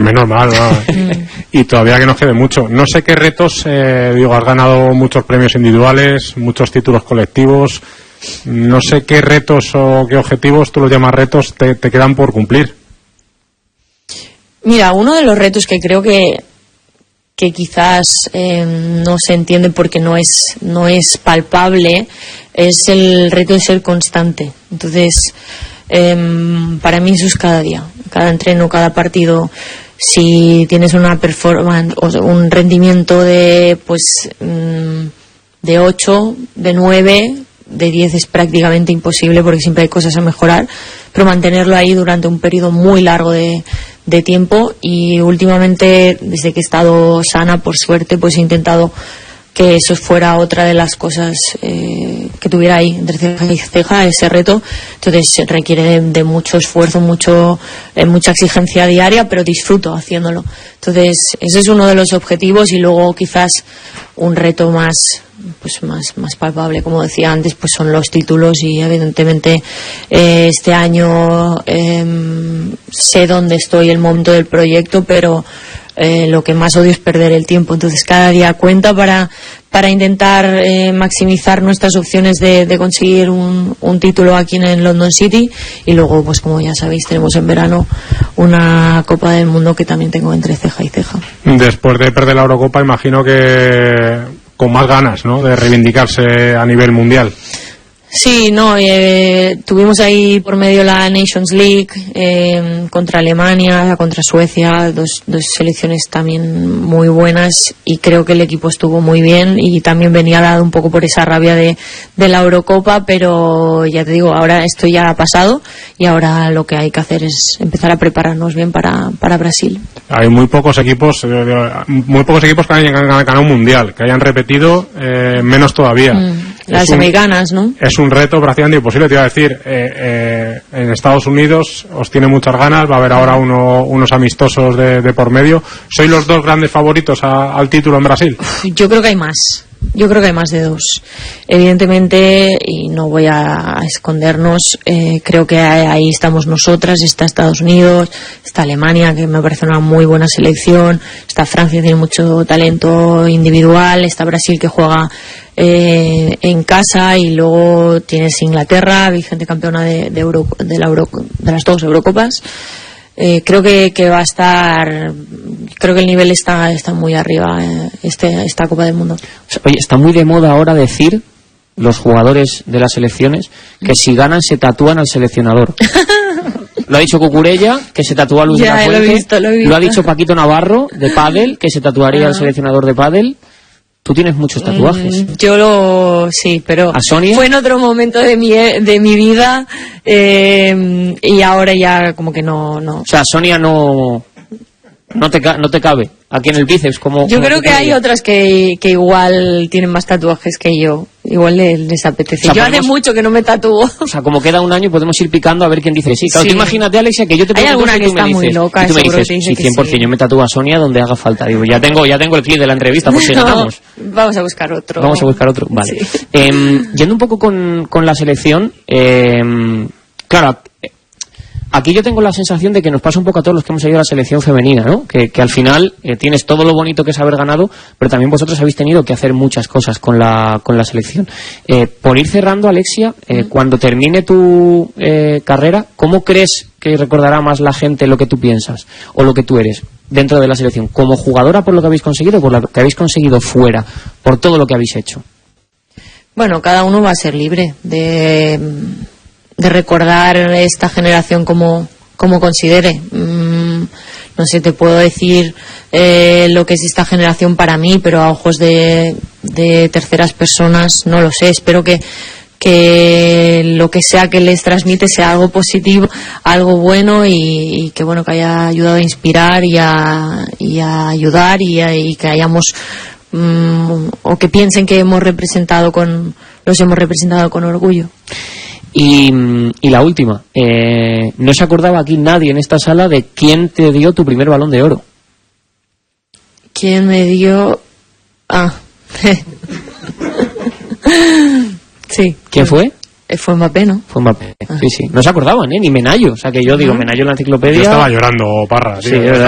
Menos mal, ¿no? Y todavía que nos quede mucho. No sé qué retos, has ganado muchos premios individuales, muchos títulos colectivos. No sé qué retos o qué objetivos, tú los llamas retos, te quedan por cumplir. Mira, uno de los retos que creo que quizás no se entiende porque no es palpable es el reto de ser constante. Entonces, para mí eso es cada día, cada entreno, cada partido. Si tienes una performance o un rendimiento de 8, de 9, de 10 es prácticamente imposible porque siempre hay cosas a mejorar, pero mantenerlo ahí durante un periodo muy largo de tiempo. Y últimamente, desde que he estado sana, por suerte, pues he intentado que eso fuera otra de las cosas que tuviera ahí entre ceja y ceja, ese reto. Entonces requiere de mucho esfuerzo, mucha exigencia diaria, pero disfruto haciéndolo. Entonces ese es uno de los objetivos. Y luego quizás un reto más palpable, como decía antes, pues son los títulos. Y evidentemente este año sé dónde estoy, el momento del proyecto, pero lo que más odio es perder el tiempo. Entonces cada día cuenta para intentar maximizar nuestras opciones de conseguir un título aquí en London City. Y luego, pues como ya sabéis, tenemos en verano una Copa del Mundo que también tengo entre ceja y ceja. Después de perder la Eurocopa, imagino que con más ganas, ¿no?, de reivindicarse a nivel mundial. Sí, no, tuvimos ahí por medio la Nations League contra Alemania, contra Suecia, dos selecciones también muy buenas, y creo que el equipo estuvo muy bien y también venía dado un poco por esa rabia de la Eurocopa, pero ya te digo, ahora esto ya ha pasado y ahora lo que hay que hacer es empezar a prepararnos bien para Brasil. Hay muy pocos equipos que hayan ganado un mundial, que hayan repetido, menos todavía. Las americanas, ¿no? Es un reto prácticamente imposible, te iba a decir. En Estados Unidos os tiene muchas ganas, va a haber ahora unos amistosos de por medio. ¿Sois los dos grandes favoritos al título en Brasil? Yo creo que hay más. Yo creo que hay más de dos. Evidentemente, y no voy a escondernos, creo que ahí estamos nosotras, está Estados Unidos, está Alemania, que me parece una muy buena selección, está Francia, tiene mucho talento individual, está Brasil, que juega en casa, y luego tienes Inglaterra, vigente campeona de las dos Eurocopas. Creo que va a estar, creo que el nivel está muy arriba, esta Copa del Mundo. Oye, está muy de moda ahora decir, los jugadores de las selecciones, que si ganan se tatúan al seleccionador. Lo ha dicho Cucurella, que se tatúa a Luis de la Fuente. Lo he visto. Lo ha dicho Paquito Navarro, de pádel, que se tatuaría al seleccionador de pádel. Tú tienes muchos tatuajes. Sí, pero ¿A Sonia? Fue en otro momento de mi vida, y ahora ya como que no. O sea, Sonia no te cabe aquí en el bíceps, como yo creo que hay otras que igual tienen más tatuajes que yo, igual les apetece. O sea, yo hace mucho que no me tatúo. O sea, como queda un año podemos ir picando a ver quién dice sí. Claro, sí. Tú imagínate, Alexia, que yo te pregunto, hay alguna que está muy loca, y tú me dices, sí, 100%, sí. Yo me tatúo a Sonia donde haga falta. Digo, ya tengo el clip de la entrevista, por si ganamos. Vamos a buscar otro. Vale. Sí. Yendo un poco con la selección, claro, aquí yo tengo la sensación de que nos pasa un poco a todos los que hemos ido a la selección femenina, ¿no? Que al final tienes todo lo bonito que es haber ganado, pero también vosotros habéis tenido que hacer muchas cosas con la selección. Por ir cerrando, Alexia, cuando termine tu carrera, ¿cómo crees que recordará más la gente lo que tú piensas o lo que tú eres dentro de la selección? ¿Como jugadora por lo que habéis conseguido, por lo que habéis conseguido fuera, por todo lo que habéis hecho? Bueno, cada uno va a ser libre de recordar esta generación como considere. No sé, te puedo decir lo que es esta generación para mí, pero a ojos de terceras personas no lo sé. Espero que lo que sea que les transmite sea algo positivo, algo bueno, y que bueno, que haya ayudado a inspirar y a ayudar, y que hayamos o que piensen que los hemos representado con orgullo. Y la última, no se acordaba aquí nadie en esta sala de quién te dio tu primer Balón de Oro. ¿Quién me dio? Sí. ¿Quién fue? Fue Mbappé, ¿no? Fue Mbappé, sí. No se acordaban, ni Menayo. O sea, que yo digo, Menayo en la enciclopedia. Yo estaba llorando, Parra, tío. Sí,